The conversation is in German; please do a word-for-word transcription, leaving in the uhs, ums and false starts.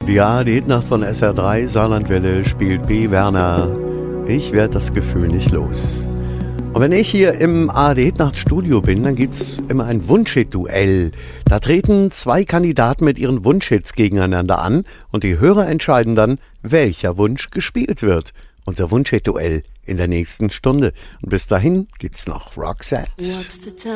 Ja, die Hitnacht von S R drei, Saarlandwelle, spielt B. Werner. Ich werde das Gefühl nicht los. Und wenn ich hier im A R D-Hitnacht-Studio bin, dann gibt's immer ein Wunschhit-Duell. Da treten zwei Kandidaten mit ihren Wunschhits gegeneinander an und die Hörer entscheiden dann, welcher Wunsch gespielt wird. Unser Wunschhit-Duell in der nächsten Stunde. Und bis dahin gibt's noch Roxette.